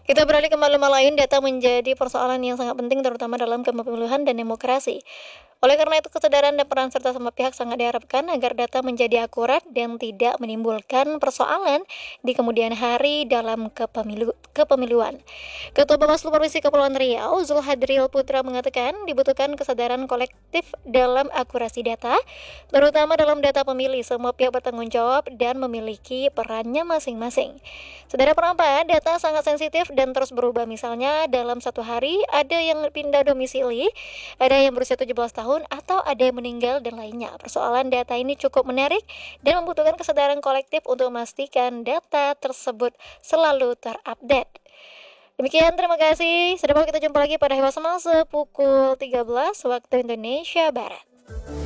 Kita beralih ke maklumat lain, data menjadi persoalan yang sangat penting terutama dalam kepemiluan dan demokrasi. Oleh karena itu, kesadaran dan peran serta semua pihak sangat diharapkan agar data menjadi akurat dan tidak menimbulkan persoalan di kemudian hari dalam kepemiluan. Ketua Bawaslu Provinsi Kepulauan Riau, Zulhadril Putra mengatakan dibutuhkan kesadaran kolektif dalam akurasi data, terutama dalam data pemilih. Semua pihak bertanggung jawab dan memiliki perannya masing-masing. Saudara penampak, data sangat sensitif dan terus berubah. Misalnya, dalam satu hari ada yang pindah domisili, ada yang berusia 17 tahun, atau ada yang meninggal dan lainnya. Persoalan data ini cukup menarik dan membutuhkan kesadaran kolektif untuk memastikan data tersebut selalu terupdate. Demikian, terima kasih. Sudah mau kita jumpa lagi pada Hewa Semasa pukul 13 waktu Indonesia Barat.